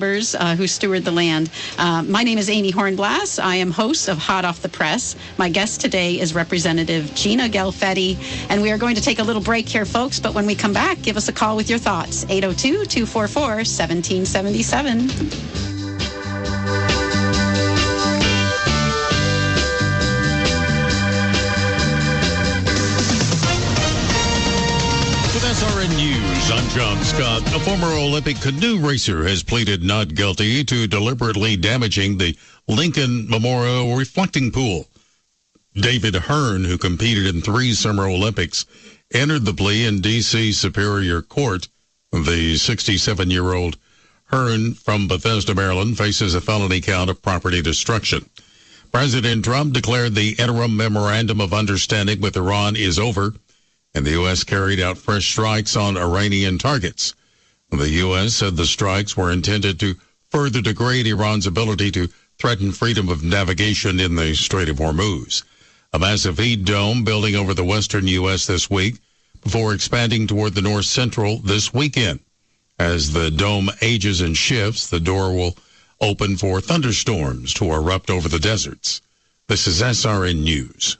who steward the land. My name is Amy Hornblass. I am host of Hot Off the Press. My guest today is Representative Gina Galfetti, and we are going to take a little break here, folks, but when we come back, give us a call with your thoughts. 802-244-1777. SRN News, I'm John Scott. A former Olympic canoe racer has pleaded not guilty to deliberately damaging the Lincoln Memorial reflecting pool. David Hearn, who competed in 3 Summer Olympics, entered the plea in D.C. Superior Court. The 67-year-old Hearn from Bethesda, Maryland, faces a felony count of property destruction. President Trump declared the interim memorandum of understanding with Iran is over, and the U.S. carried out fresh strikes on Iranian targets. The U.S. said the strikes were intended to further degrade Iran's ability to threaten freedom of navigation in the Strait of Hormuz. A massive heat dome building over the western U.S. this week before expanding toward the north central this weekend. As the dome ages and shifts, the door will open for thunderstorms to erupt over the deserts. This is SRN News.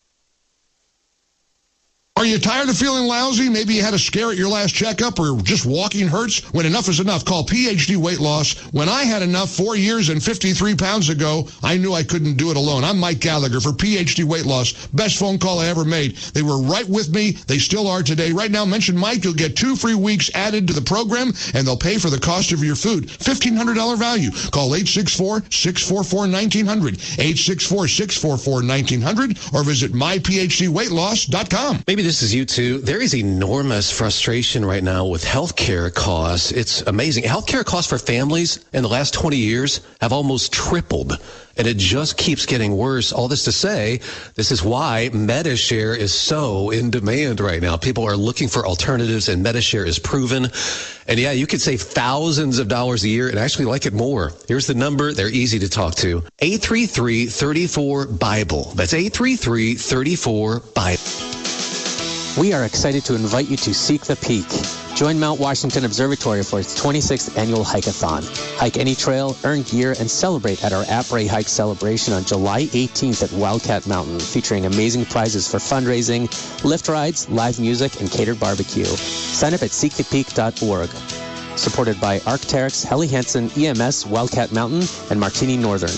Are you tired of feeling lousy? Maybe you had a scare at your last checkup or just walking hurts? When enough is enough, call PhD Weight Loss. When I had enough 4 years and 53 pounds ago, I knew I couldn't do it alone. I'm Mike Gallagher for PhD Weight Loss. Best phone call I ever made. They were right with me. They still are today. Right now, mention Mike. You'll get 2 free weeks added to the program, and they'll pay for the cost of your food. $1,500 value. Call 864-644-1900, 864-644-1900, or visit myphdweightloss.com. Maybe this is you too. There is enormous frustration right now with healthcare costs. It's amazing. Healthcare costs for families in the last 20 years have almost tripled, and it just keeps getting worse. All this to say, this is why Medi-Share is so in demand right now. People are looking for alternatives, and Medi-Share is proven. And yeah, you could save thousands of dollars a year and actually like it more. Here's the number. They're easy to talk to. 833-34-BIBLE. That's 833-34-BIBLE. We are excited to invite you to Seek the Peak. Join Mount Washington Observatory for its 26th annual hike-a-thon. Hike any trail, earn gear, and celebrate at our Après Hike celebration on July 18th at Wildcat Mountain, featuring amazing prizes for fundraising, lift rides, live music, and catered barbecue. Sign up at seekthepeak.org. Supported by Arc'teryx, Helly Hansen, EMS, Wildcat Mountain, and Martini Northern.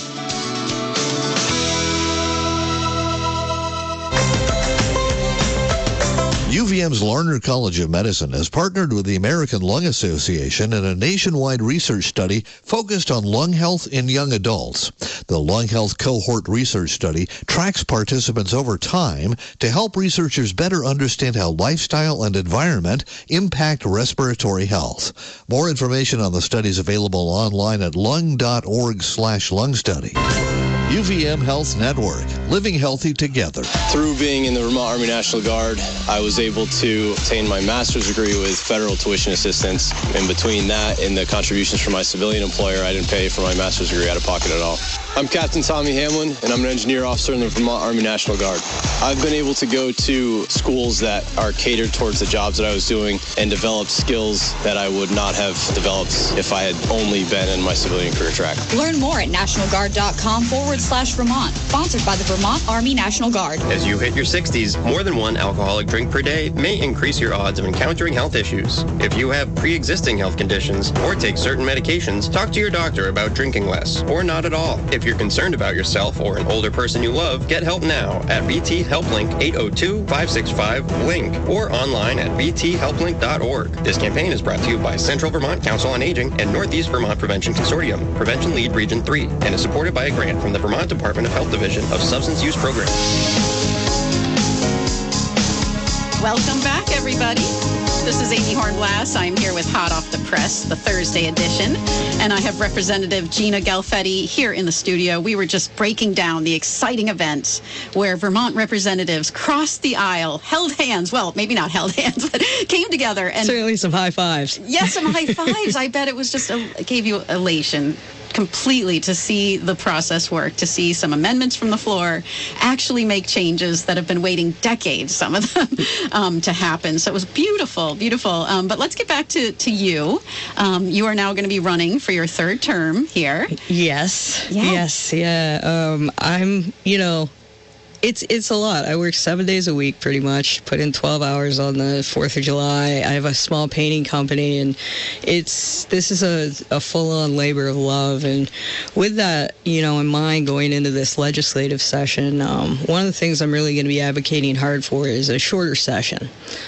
UVM's Larner College of Medicine has partnered with the American Lung Association in a nationwide research study focused on lung health in young adults. The Lung Health Cohort Research Study tracks participants over time to help researchers better understand how lifestyle and environment impact respiratory health. More information on the study is available online at lung.org/lung study. UVM Health Network, living healthy together. Through being in the Vermont Army National Guard, I was able to obtain my master's degree with federal tuition assistance. In between that and the contributions from my civilian employer, I didn't pay for my master's degree out of pocket at all. I'm Captain Tommy Hamlin, and I'm an engineer officer in the Vermont Army National Guard. I've been able to go to schools that are catered towards the jobs that I was doing and develop skills that I would not have developed if I had only been in my civilian career track. Learn more at nationalguard.com/Vermont. Sponsored by the Vermont Army National Guard. As you hit your 60s, more than one alcoholic drink per day may increase your odds of encountering health issues. If you have pre-existing health conditions or take certain medications, talk to your doctor about drinking less or not at all. If you're concerned about yourself or an older person you love, get help now at VT HelpLink 802-565-LINK or online at vthelplink.org. This campaign is brought to you by Central Vermont Council on Aging and Northeast Vermont Prevention Consortium, Prevention Lead Region 3, and is supported by a grant from the Vermont Department of Health Division of Substance Use Program. Welcome back, everybody. This is Amy Hornblass. I'm here with Hot Off the Press, the Thursday edition, and I have Representative Gina Galfetti here in the studio. We were just breaking down the exciting event where Vermont representatives crossed the aisle, held hands, well, maybe not held hands, but came together. And certainly some high fives. Yes, some high fives. I bet it was just, it gave you elation. completely to see the process work, to see some amendments from the floor actually make changes that have been waiting decades, some of them, to happen. So it was beautiful, beautiful. But let's get back to you. You are now going to be running for your third term here. Yes. Yeah. Yes. Yeah. I'm, It's a lot. I work 7 days a week pretty much, put in 12 hours on the 4th of July. I have a small painting company, and this is a full-on labor of love. And with that, in mind going into this legislative session, one of the things I'm really going to be advocating hard for is a shorter session.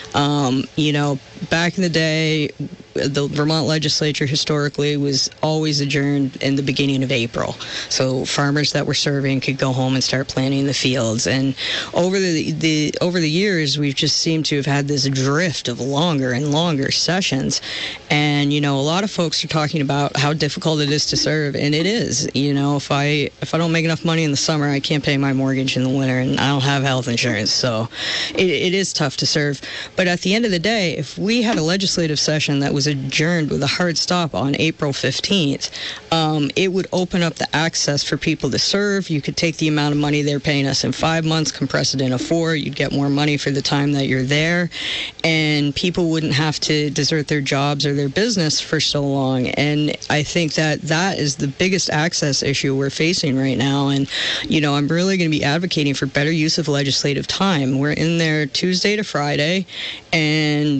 Back in the day, the Vermont legislature historically was always adjourned in the beginning of April. So farmers that were serving could go home and start planting the fields. And over the years, we've just seemed to have had this drift of longer and longer sessions. And, a lot of folks are talking about how difficult it is to serve. And it is. If I don't make enough money in the summer, I can't pay my mortgage in the winter, and I don't have health insurance. So it is tough to serve. But at the end of the day, if we had a legislative session that was adjourned with a hard stop on April 15th, it would open up the access for people to serve. You could take the amount of money they're paying us in 5 months, compress it into 4. You'd get more money for the time that you're there, and people wouldn't have to desert their jobs or their business for so long. And I think that is the biggest access issue we're facing right now. And, I'm really going to be advocating for better use of legislative time. We're in there Tuesday to Friday, and,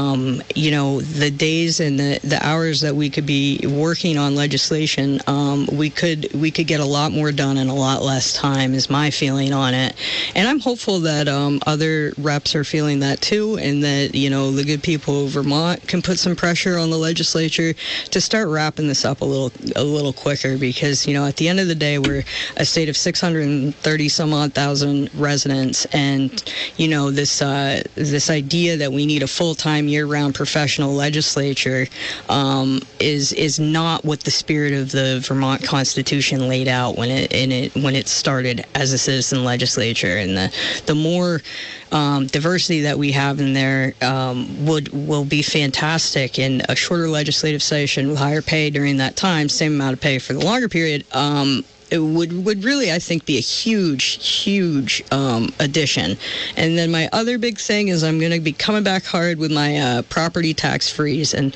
the days and the hours that we could be working on legislation, we could get a lot more done in a lot less time, is my feeling on it. And I'm hopeful that other reps are feeling that too, and that, the good people of Vermont can put some pressure on the legislature to start wrapping this up a little quicker, because, at the end of the day, we're a state of 630 some odd thousand residents, and, this idea that we need a full-time year-round professional legislature is not what the spirit of the Vermont Constitution laid out when it started as a citizen legislature. And the more diversity that we have in there will be fantastic. And a shorter legislative session with higher pay during that time, same amount of pay for the longer period, it would really, I think, be a huge addition. And then my other big thing is I'm going to be coming back hard with my property tax freeze. And,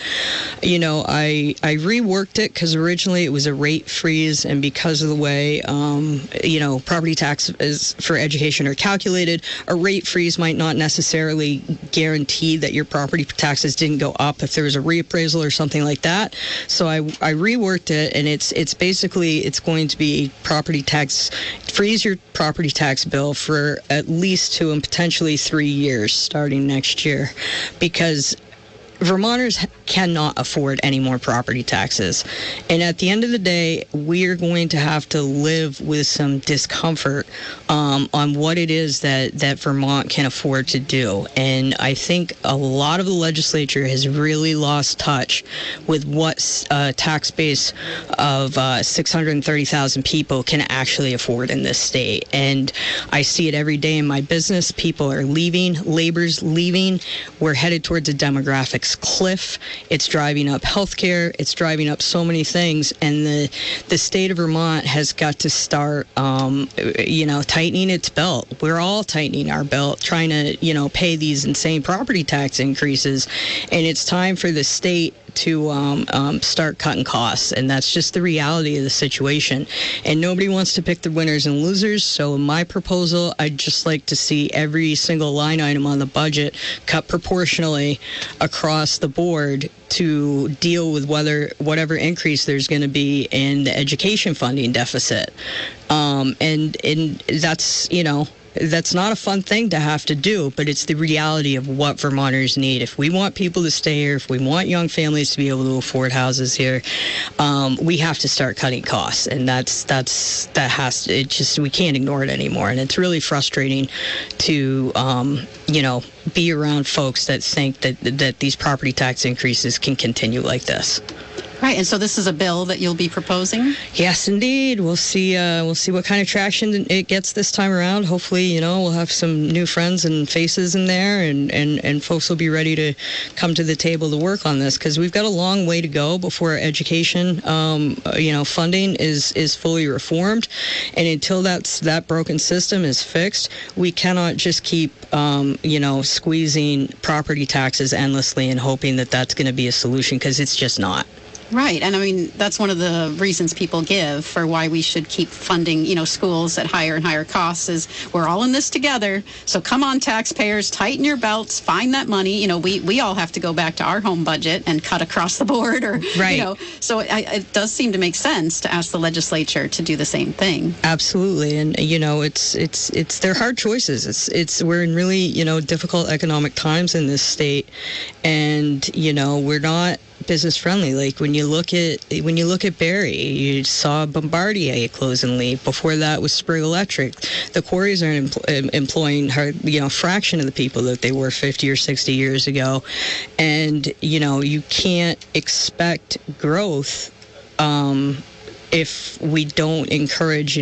I reworked it because originally it was a rate freeze. And because of the way, property taxes for education are calculated, a rate freeze might not necessarily guarantee that your property taxes didn't go up if there was a reappraisal or something like that. So I reworked it, and it's basically, it's going to be property tax, freeze your property tax bill for at least 2 and potentially 3 years starting next year, because Vermonters cannot afford any more property taxes. And at the end of the day, we are going to have to live with some discomfort on what it is that Vermont can afford to do. And I think a lot of the legislature has really lost touch with what a tax base of 630,000 people can actually afford in this state. And I see it every day in my business. People are leaving, labor's leaving. We're headed towards a demographics cliff. It's driving up healthcare. It's driving up so many things. And the state of Vermont has got to start, tightening its belt. We're all tightening our belt, trying to, pay these insane property tax increases. And it's time for the state to start cutting costs, and that's just the reality of the situation. And nobody wants to pick the winners and losers, so in my proposal, I'd just like to see every single line item on the budget cut proportionally across the board to deal with whatever increase there's going to be in the education funding deficit. And that's, that's not a fun thing to have to do, but it's the reality of what Vermonters need. If we want people to stay here, if we want young families to be able to afford houses here, we have to start cutting costs, and we can't ignore it anymore. And it's really frustrating to, be around folks that think that these property tax increases can continue like this. Right, and so this is a bill that you'll be proposing? Yes, indeed. We'll see what kind of traction it gets this time around. Hopefully, we'll have some new friends and faces in there, and folks will be ready to come to the table to work on this, because we've got a long way to go before education, funding is fully reformed, and until that broken system is fixed, we cannot just keep, squeezing property taxes endlessly and hoping that that's going to be a solution, because it's just not. Right, and I mean, that's one of the reasons people give for why we should keep funding, schools at higher and higher costs is we're all in this together. So come on, taxpayers, tighten your belts, find that money. We all have to go back to our home budget and cut across the board, or, right. So it does seem to make sense to ask the legislature to do the same thing. Absolutely, and it's they're hard choices. We're in really difficult economic times in this state, and we're not business friendly. Like when you look at Barrie, you saw Bombardier close and leave. Before that was Sprague Electric. The quarries are employing a fraction of the people that they were 50 or 60 years ago, and you can't expect growth if we don't encourage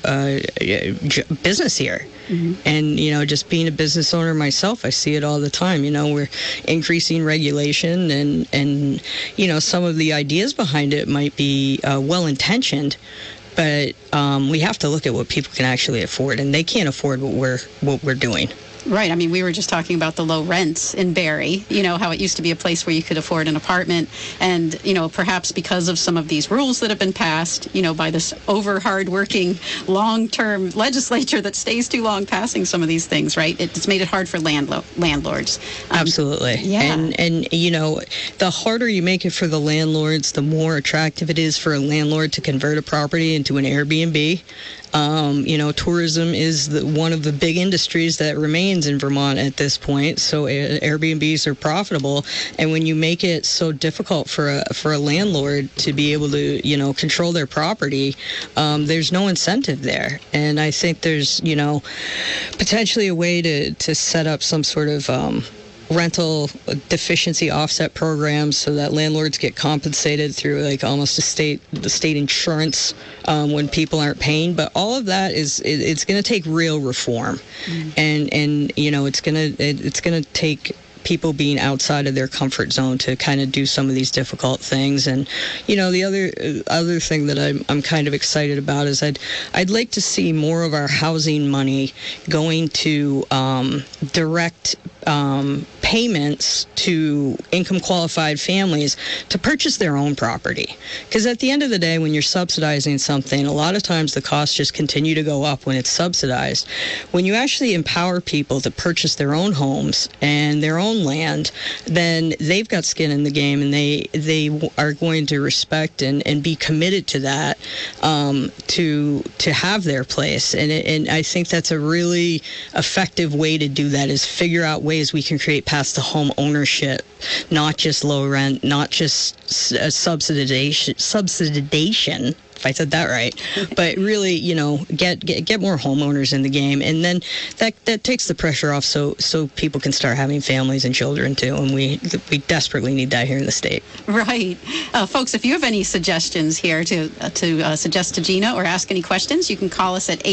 business here. Mm-hmm. And, just being a business owner myself, I see it all the time. We're increasing regulation and some of the ideas behind it might be well-intentioned, but we have to look at what people can actually afford, and they can't afford what we're doing. Right. I mean, we were just talking about the low rents in Barrie, how it used to be a place where you could afford an apartment. And, perhaps because of some of these rules that have been passed, by this over hard-working, long-term legislature that stays too long passing some of these things, right? It's made it hard for landlords. Absolutely. Yeah. And the harder you make it for the landlords, the more attractive it is for a landlord to convert a property into an Airbnb. Tourism is one of the big industries that remains in Vermont at this point. So Airbnbs are profitable, and when you make it so difficult for a landlord to be able to control their property, there's no incentive there. And I think there's potentially a way to set up some sort of rental deficiency offset programs so that landlords get compensated through almost the state insurance when people aren't paying. But all of that it's going to take real reform, and it's going to take people being outside of their comfort zone to kind of do some of these difficult things. And the other thing that I'm kind of excited about is I'd like to see more of our housing money going to direct payments to income qualified families to purchase their own property. Because at the end of the day, when you're subsidizing something, a lot of times the costs just continue to go up when it's subsidized. When you actually empower people to purchase their own homes and their own land, then they've got skin in the game, and they are going to respect and be committed to that, to have their place. And I think that's a really effective way to do that, is figure out ways we can create paths to home ownership, not just low rent, not just subsidization, if I said that right, but really, get more homeowners in the game, and then that takes the pressure off, so people can start having families and children too, and we desperately need that here in the state. Right, folks. If you have any suggestions here to suggest to Gina or ask any questions, you can call us at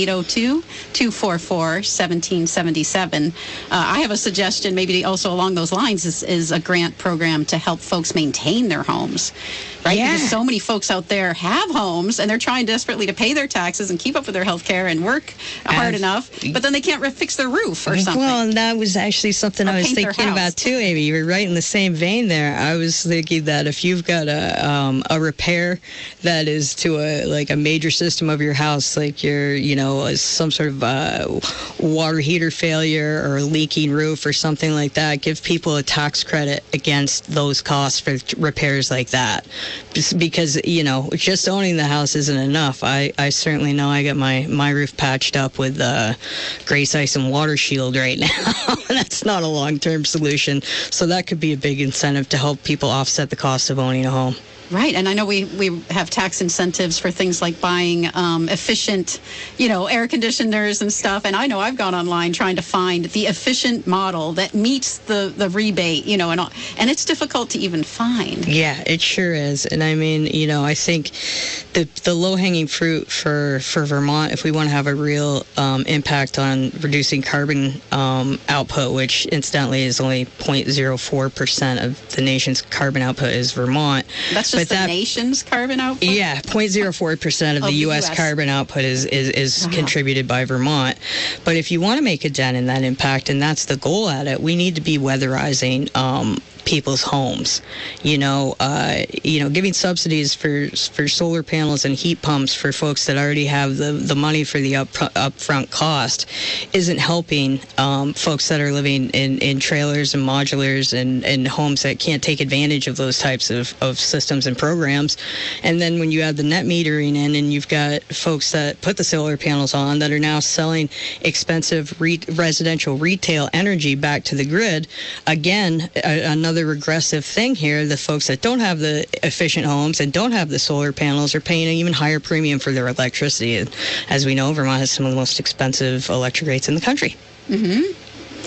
802-244-1777. I have a suggestion, maybe also along those lines, is a grant program to help folks maintain their homes. Right, yeah. Because so many folks out there have homes, and they're trying desperately to pay their taxes and keep up with their health care and work hard enough, but then they can't fix their roof or something. Well, and that was actually something I was thinking about too, Amy. You were right in the same vein there. I was thinking that if you've got a repair that is to a major system of your house, like some sort of water heater failure or a leaking roof or something like that, give people a tax credit against those costs for repairs like that. Because just owning the house isn't enough. I certainly know I got my roof patched up with Grace Ice and Water Shield right now. That's not a long-term solution, so that could be a big incentive to help people offset the cost of owning a home. Right, and I know we have tax incentives for things like buying efficient, air conditioners and stuff. And I know I've gone online trying to find the efficient model that meets the rebate, and it's difficult to even find. Yeah, it sure is. And I mean, I think the low-hanging fruit for Vermont, if we want to have a real impact on reducing carbon output, which incidentally is only 0.04% of the nation's carbon output is Vermont. That's just the nation's carbon output? Yeah, 0.04% of the U.S. carbon output is contributed by Vermont. But if you want to make a dent in that impact, and that's the goal at it, we need to be weatherizing people's homes. Giving subsidies for solar panels and heat pumps for folks that already have the money for the upfront cost isn't helping folks that are living in trailers and modulars and homes that can't take advantage of those types of systems and programs. And then when you add the net metering in, and you've got folks that put the solar panels on that are now selling expensive residential retail energy back to the grid, again, another regressive thing here. The folks that don't have the efficient homes and don't have the solar panels are paying an even higher premium for their electricity. And as we know, Vermont has some of the most expensive electric rates in the country. Mm-hmm.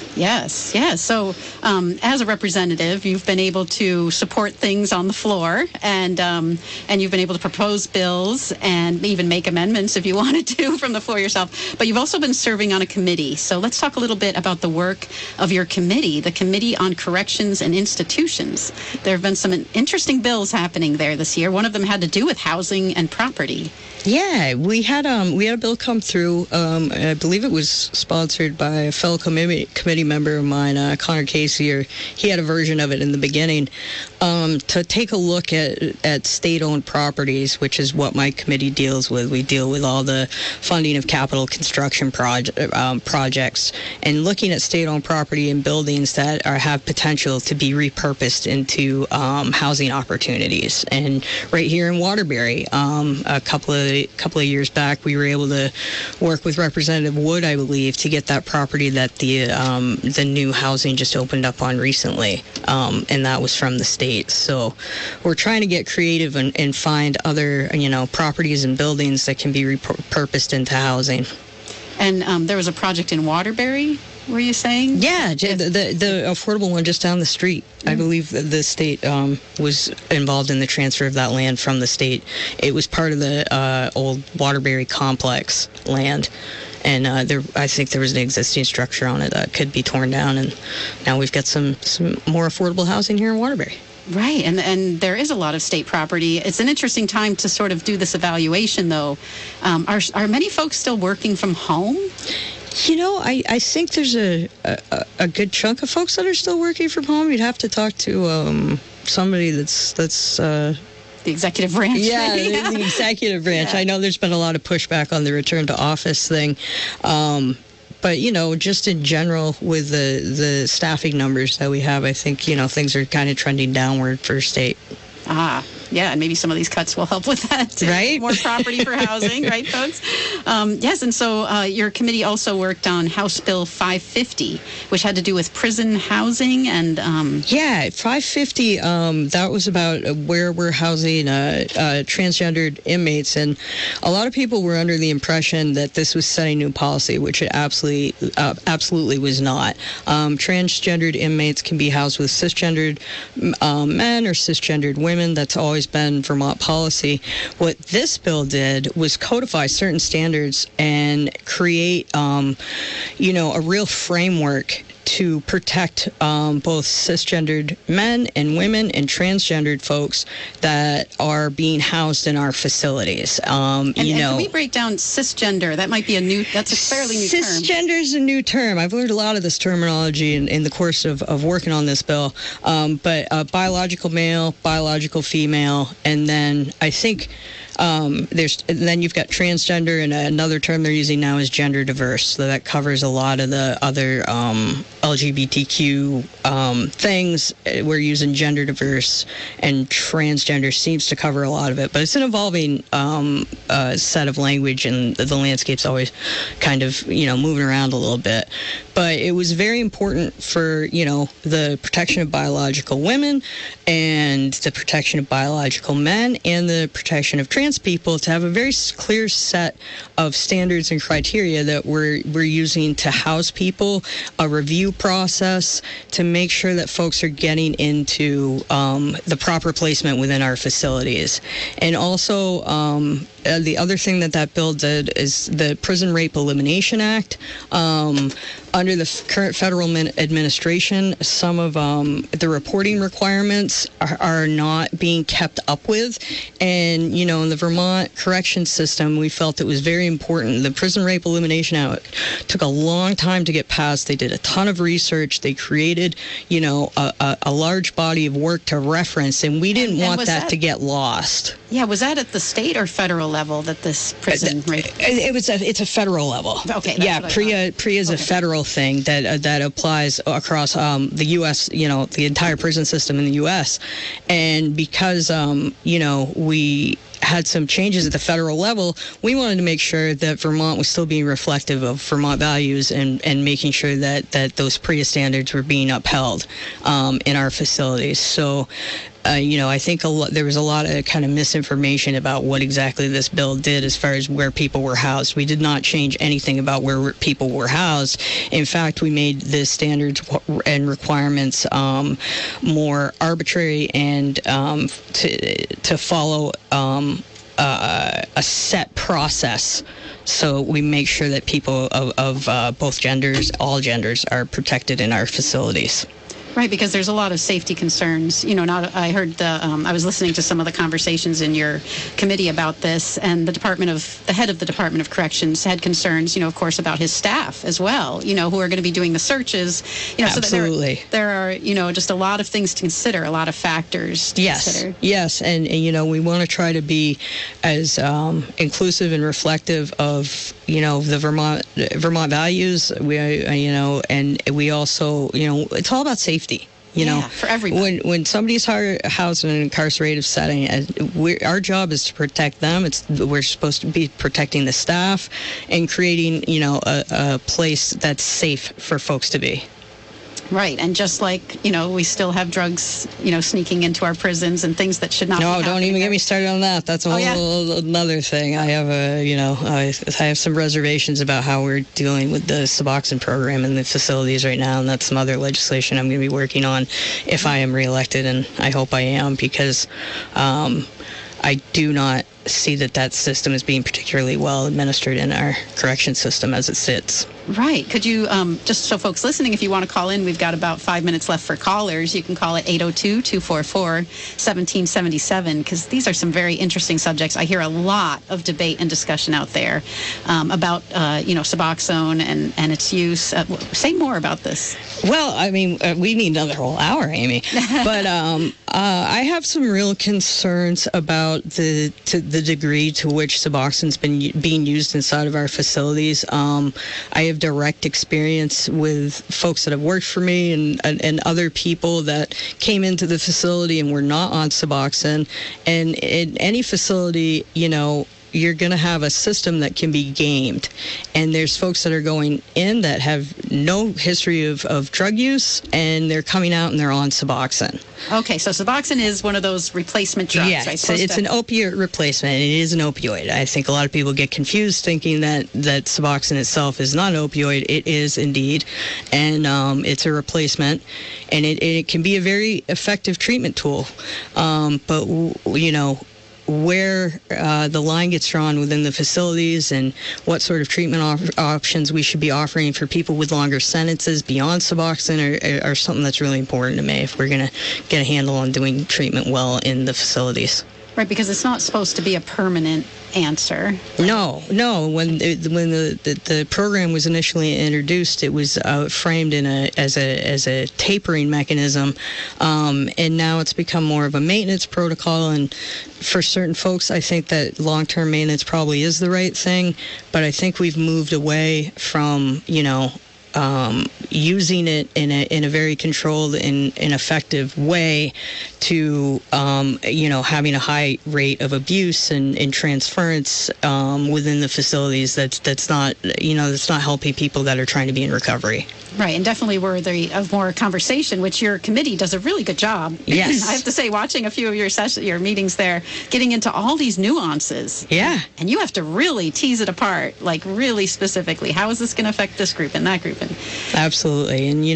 Yes. So as a representative, you've been able to support things on the floor, and you've been able to propose bills and even make amendments if you wanted to from the floor yourself. But you've also been serving on a committee. So let's talk a little bit about the work of your committee, the Committee on Corrections and Institutions. There have been some interesting bills happening there this year. One of them had to do with housing and property. Yeah, we had a bill come through. I believe it was sponsored by a fellow committee member of mine, Connor Casey. Or he had a version of it in the beginning to take a look at state-owned properties, which is what my committee deals with. We deal with all the funding of capital construction projects, and looking at state-owned property and buildings that have potential to be repurposed into housing opportunities. And right here in Waterbury, a couple of years back, we were able to work with Representative Wood, I believe, to get that property that the new housing just opened up on recently, and that was from the state. So we're trying to get creative and find other properties and buildings that can be repurposed into housing. And there was a project in Waterbury, were you saying? Yeah, the affordable one just down the street. Mm-hmm. I believe the state was involved in the transfer of that land from the state. It was part of the old Waterbury complex land. And I think there was an existing structure on it that could be torn down. And now we've got some more affordable housing here in Waterbury. Right, and there is a lot of state property. It's an interesting time to sort of do this evaluation, though. Are many folks still working from home? I think there's a good chunk of folks that are still working from home. You'd have to talk to somebody that's the executive branch. Yeah, the executive branch. Yeah. I know there's been a lot of pushback on the return to office thing. But, just in general with the staffing numbers that we have, I think, things are kind of trending downward for state. Yeah, and maybe some of these cuts will help with that, too. Right? More property for housing, right, folks? Yes, and so your committee also worked on House Bill 550, which had to do with prison housing and... Yeah, 550, that was about where we're housing transgendered inmates, and a lot of people were under the impression that this was setting new policy, which it absolutely was not. Transgendered inmates can be housed with cisgendered men or cisgendered women. That's always been Vermont policy. What this bill did was codify certain standards and create, a real framework to protect both cisgendered men and women and transgendered folks that are being housed in our facilities. And can we break down cisgender? That might be that's a fairly new term. Cisgender is a new term. I've learned a lot of this terminology in the course of working on this bill. But biological male, biological female, and then I think Then you've got transgender, and another term they're using now is gender diverse. So that covers a lot of the other LGBTQ things. We're using gender diverse, and transgender seems to cover a lot of it. But it's an evolving set of language, and the landscape's always kind of, moving around a little bit. But it was very important for, the protection of biological women and the protection of biological men and the protection of trans people to have a very clear set of standards and criteria that we're using to house people, a review process to make sure that folks are getting into the proper placement within our facilities. And also, the other thing that bill did is the Prison Rape Elimination Act. Under the current federal administration, some of the reporting requirements are not being kept up with. And, in the Vermont correction system, we felt it was very important. The Prison Rape Elimination Act took a long time to get passed. They did a ton of research. They created, a large body of work to reference, and we didn't want that to get lost. Yeah, was that at the state or federal level that this prison rape? It's a federal level. Okay. Yeah, PREA is a federal thing that applies across the U.S. The entire prison system in the U.S. And because we had some changes at the federal level, we wanted to make sure that Vermont was still being reflective of Vermont values and making sure that those PREA standards were being upheld in our facilities. So. I think there was a lot of kind of misinformation about what exactly this bill did as far as where people were housed. We did not change anything about where people were housed. In fact, we made the standards and requirements more arbitrary and to follow a set process. So we make sure that people of both genders, all genders, are protected in our facilities. Right, because there's a lot of safety concerns. I heard I was listening to some of the conversations in your committee about this, and the head of the Department of Corrections had concerns, of course, about his staff as well, who are going to be doing the searches. Absolutely. So there are, just a lot of things to consider, a lot of factors to consider. Yes, and we want to try to be as inclusive and reflective of, the Vermont values. And we also, it's all about safety. For everybody. When somebody's housed in an incarcerated setting, our job is to protect them. We're supposed to be protecting the staff and creating, a place that's safe for folks to be. Right, and just like, we still have drugs, sneaking into our prisons and things that should not be happening. No, don't even get me started on that. That's a whole another thing. I have I have some reservations about how we're dealing with the Suboxone program in the facilities right now, and that's some other legislation I'm going to be working on if I am reelected, and I hope I am, because I do not see that system is being particularly well administered in our correction system as it sits. Right. Could you, just so folks listening, if you want to call in, we've got about 5 minutes left for callers. You can call at 802-244-1777, because these are some very interesting subjects. I hear a lot of debate and discussion out there about, Suboxone and its use. Say more about this. Well, I mean, we need another whole hour, Amy. But I have some real concerns about the degree to which Suboxone's been being used inside of our facilities. I have direct experience with folks that have worked for me and other people that came into the facility and were not on Suboxone. And in any facility, you're going to have a system that can be gamed. And there's folks that are going in that have no history of drug use, and they're coming out and they're on Suboxone. Okay, so Suboxone is one of those replacement drugs, yeah, right? It's an opioid replacement, and it is an opioid. I think a lot of people get confused thinking that Suboxone itself is not an opioid. It is indeed, and it's a replacement, and it can be a very effective treatment tool. But, where the line gets drawn within the facilities and what sort of treatment options we should be offering for people with longer sentences beyond Suboxone are something that's really important to me if we're going to get a handle on doing treatment well in the facilities. Right, because it's not supposed to be a permanent answer. No. When the program was initially introduced, it was framed as a tapering mechanism, and now it's become more of a maintenance protocol. And for certain folks, I think that long-term maintenance probably is the right thing. But I think we've moved away from using it in a very controlled and effective way to having a high rate of abuse and transference within the facilities. That's not helping people that are trying to be in recovery. Right, and definitely worthy of more conversation, which your committee does a really good job. Yes. I have to say, watching a few of your meetings there, getting into all these nuances. Yeah. And you have to really tease it apart, like really specifically. How is this going to affect this group and that group? Absolutely. And,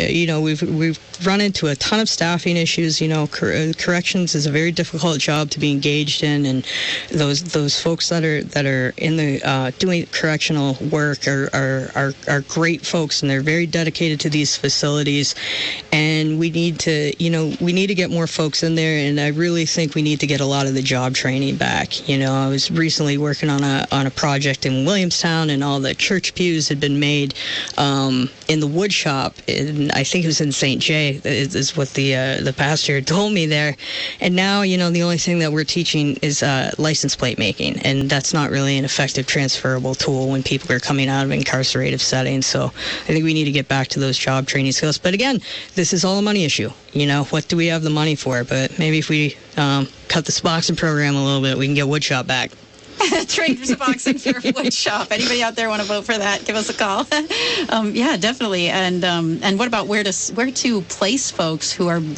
we've run into a ton of staffing issues. Corrections is a very difficult job to be engaged in, and those folks that are in the doing correctional work are great folks, and they're very dedicated to these facilities. And we need to get more folks in there, and I really think we need to get a lot of the job training back. I was recently working on a project in Williamstown, and all the church pews had been made in the wood shop, and I think it was in St. Jay, is what the pastor told me there. And now, the only thing that we're teaching is license plate making, and that's not really an effective transferable tool when people are coming out of incarcerative settings. So I think we need to get back to those job training skills. But again, this is all a money issue. What do we have the money for? But maybe if we cut the Suboxone program a little bit, we can get woodshop back. Trade Suboxone for woodshop. Anybody out there want to vote for that? Give us a call. Yeah, definitely. And what about where to place folks who are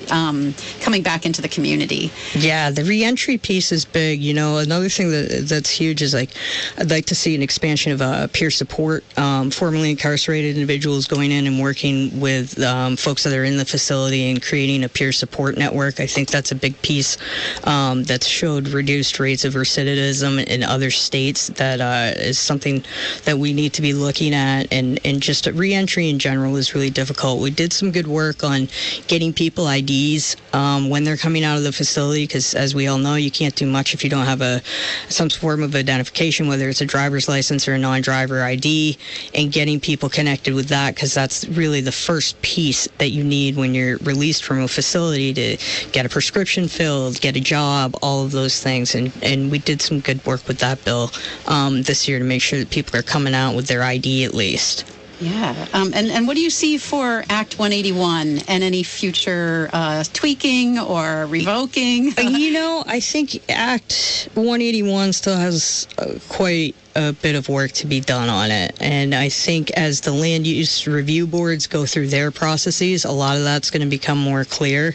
coming back into the community? Yeah, the reentry piece is big. Another thing that's huge is I'd like to see an expansion of peer support. Formerly incarcerated individuals going in and working with folks that are in the facility and creating a peer support network. I think that's a big piece that's showed reduced rates of recidivism in other states. That is something that we need to be looking at, and just re-entry in general is really difficult. We did some good work on getting people IDs when they're coming out of the facility, because as we all know, you can't do much if you don't have some form of identification, whether it's a driver's license or a non-driver ID, and getting people connected with that, because that's really the first piece that you need when you're released from a facility to get a prescription filled, get a job, all of those things. And we did some good work with that bill this year to make sure that people are coming out with their ID at least. Yeah. And what do you see for Act 181 and any future tweaking or revoking? I think Act 181 still has quite a bit of work to be done on it. And I think as the land use review boards go through their processes, a lot of that's going to become more clear.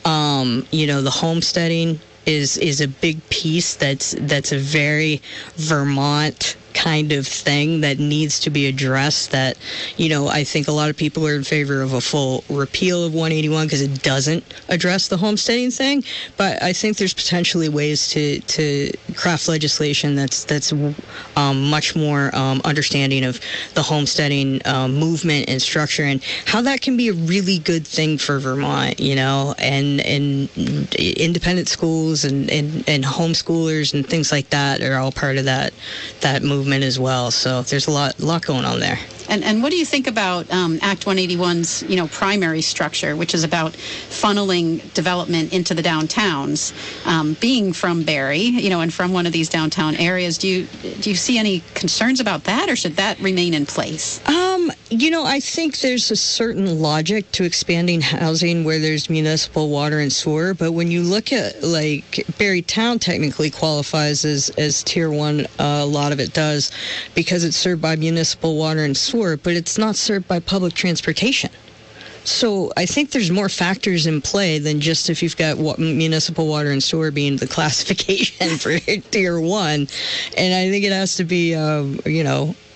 The homesteading is a big piece that's a very Vermont kind of thing that needs to be addressed. That I think a lot of people are in favor of a full repeal of 181 because it doesn't address the homesteading thing, but I think there's potentially ways to craft legislation that's much more understanding of the homesteading movement and structure, and how that can be a really good thing for Vermont, and independent schools and homeschoolers and things like that are all part of that movement as well. So there's a lot going on there. And what do you think about Act 181's, primary structure, which is about funneling development into the downtowns? Being from Barrie, and from one of these downtown areas, do you see any concerns about that, or should that remain in place? I think there's a certain logic to expanding housing where there's municipal water and sewer, but when you look at, Barrie Town technically qualifies as Tier 1, a lot of it does, because it's served by municipal water and sewer, but it's not served by public transportation. So I think there's more factors in play than just if you've got municipal water and sewer being the classification for Tier 1. And I think it has to be,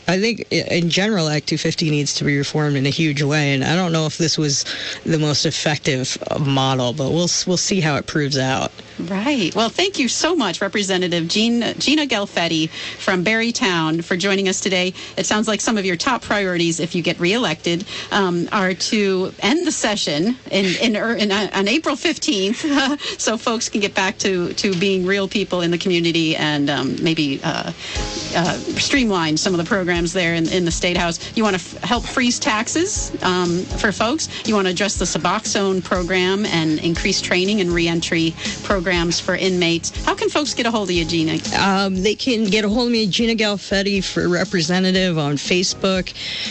I think in general, Act 250 needs to be reformed in a huge way, and I don't know if this was the most effective model, but we'll see how it proves out. Right. Well, thank you so much, Representative Gina Gelfetti from Barrytown, for joining us today. It sounds like some of your top priorities, if you get reelected, are to end the session on April 15th, so folks can get back to being real people in the community and maybe streamline some of the programs there in the State House. You want to help freeze taxes for folks. You want to address the Suboxone program and increase training and reentry programs for inmates. How can folks get a hold of you, Gina? They can get a hold of me, Gina Gelfetti for Representative on Facebook.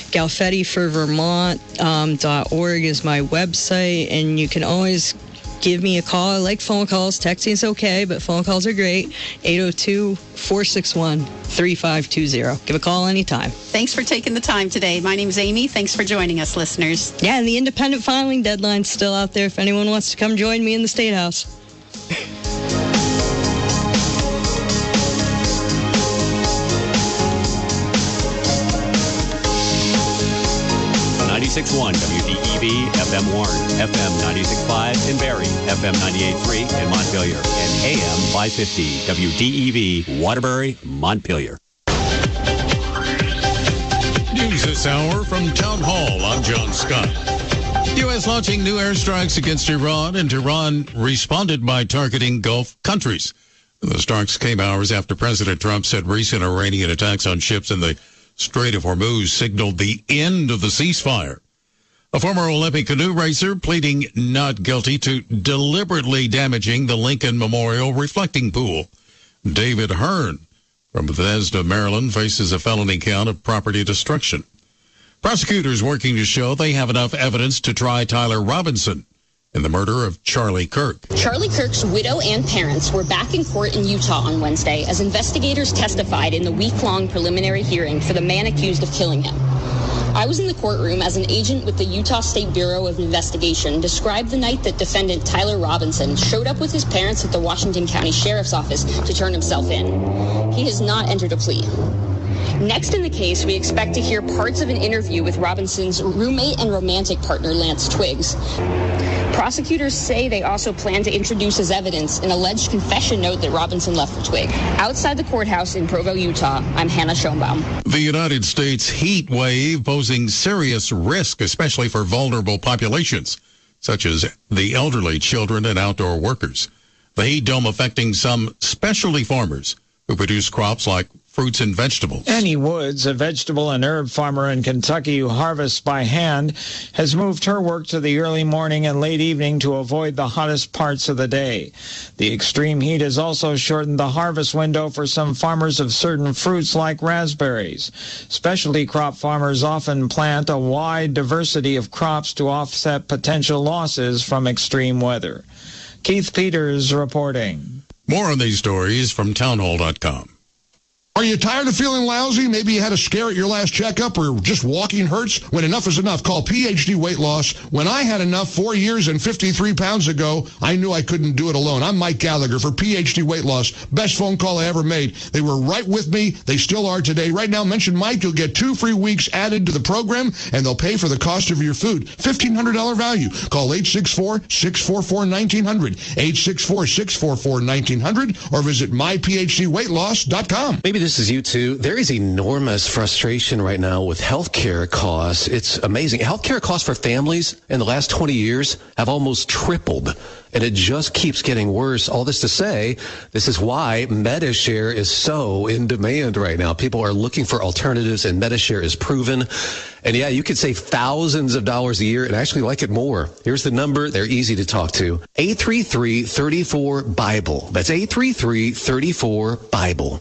GelfettiForVermont.org is my website, and you can always give me a call. I like phone calls. Texting is okay, but phone calls are great. 802-461-3520. Give a call anytime. Thanks for taking the time today. My name's Amy. Thanks for joining us, listeners. Yeah, and the independent filing deadline's still out there if anyone wants to come join me in the State House. 96.1 WDEV, FM Warren, FM 96.5 in Barrie, FM 98.3 in Montpelier, and AM 550 WDEV, Waterbury, Montpelier. News this hour from Town Hall. I'm John Scott. U.S. launching new airstrikes against Iran, and Iran responded by targeting Gulf countries. The strikes came hours after President Trump said recent Iranian attacks on ships in the Strait of Hormuz signaled the end of the ceasefire. A former Olympic canoe racer pleading not guilty to deliberately damaging the Lincoln Memorial reflecting pool. David Hearn from Bethesda, Maryland, faces a felony count of property destruction. Prosecutors working to show they have enough evidence to try Tyler Robinson in the murder of Charlie Kirk. Charlie Kirk's widow and parents were back in court in Utah on Wednesday as investigators testified in the week-long preliminary hearing for the man accused of killing him. I was in the courtroom as an agent with the Utah State Bureau of Investigation described the night that defendant Tyler Robinson showed up with his parents at the Washington County Sheriff's Office to turn himself in. He has not entered a plea. Next in the case, we expect to hear parts of an interview with Robinson's roommate and romantic partner, Lance Twiggs. Prosecutors say they also plan to introduce as evidence an alleged confession note that Robinson left for Twigg. Outside the courthouse in Provo, Utah, I'm Hannah Schoenbaum. The United States heat wave posing serious risk, especially for vulnerable populations, such as the elderly, children, and outdoor workers. The heat dome affecting some specialty farmers who produce crops like fruits and vegetables. Annie Woods, a vegetable and herb farmer in Kentucky who harvests by hand, has moved her work to the early morning and late evening to avoid the hottest parts of the day. The extreme heat has also shortened the harvest window for some farmers of certain fruits like raspberries. Specialty crop farmers often plant a wide diversity of crops to offset potential losses from extreme weather. Keith Peters reporting. More on these stories from townhall.com. Are you tired of feeling lousy? Maybe you had a scare at your last checkup or just walking hurts? When enough is enough, call PhD Weight Loss. When I had enough 4 years and 53 pounds ago, I knew I couldn't do it alone. I'm Mike Gallagher for PhD Weight Loss. Best phone call I ever made. They were right with me. They still are today. Right now, mention Mike. You'll get 2 free weeks added to the program, and they'll pay for the cost of your food. $1,500 value. Call 864-644-1900, 864-644-1900, or visit myphdweightloss.com. Maybe this is you too. There is enormous frustration right now with healthcare costs. It's amazing. Healthcare costs for families in the last 20 years have almost tripled, and it just keeps getting worse. All this to say, this is why Medi-Share is so in demand right now. People are looking for alternatives, and Medi-Share is proven. And yeah, you could save thousands of dollars a year and actually like it more. Here's the number. They're easy to talk to. 833-34-BIBLE. That's 833-34-BIBLE.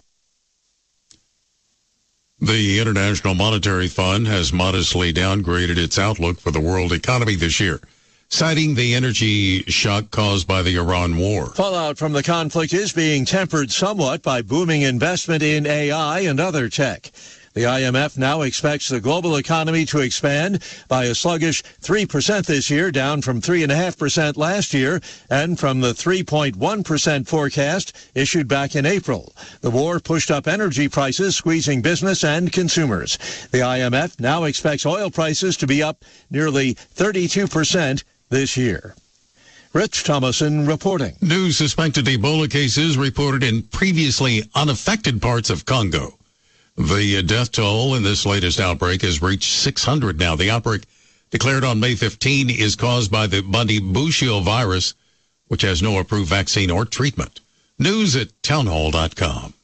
The International Monetary Fund has modestly downgraded its outlook for the world economy this year, citing the energy shock caused by the Iran war. Fallout from the conflict is being tempered somewhat by booming investment in AI and other tech. The IMF now expects the global economy to expand by a sluggish 3% this year, down from 3.5% last year and from the 3.1% forecast issued back in April. The war pushed up energy prices, squeezing business and consumers. The IMF now expects oil prices to be up nearly 32% this year. Rich Thomason reporting. New suspected Ebola cases reported in previously unaffected parts of Congo. The death toll in this latest outbreak has reached 600 now. The outbreak, declared on May 15, is caused by the Bundibugyo virus, which has no approved vaccine or treatment. News at townhall.com.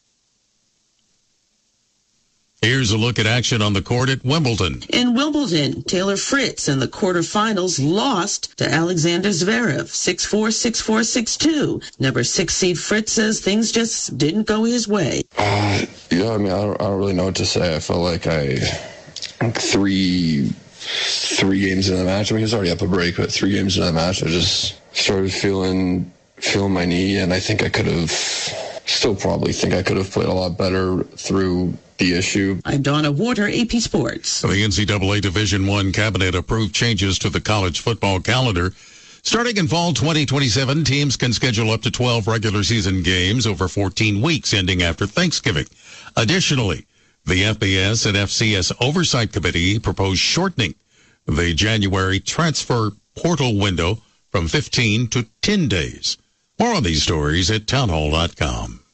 Here's a look at action on the court at Wimbledon. In Wimbledon, Taylor Fritz in the quarterfinals lost to Alexander Zverev, 6-4, 6-4, 6-2. Number 6 seed Fritz says things just didn't go his way. I don't really know what to say. I felt like three games into the match. I mean, he was already up a break, but 3 games into the match, I just started feeling my knee, and I think I could have, still probably think I could have played a lot better through the issue. I'm Donna Warder, AP Sports. The NCAA Division I cabinet approved changes to the college football calendar. Starting in fall 2027, teams can schedule up to 12 regular season games over 14 weeks, ending after Thanksgiving. Additionally, the FBS and FCS Oversight Committee proposed shortening the January transfer portal window from 15 to 10 days. More on these stories at townhall.com.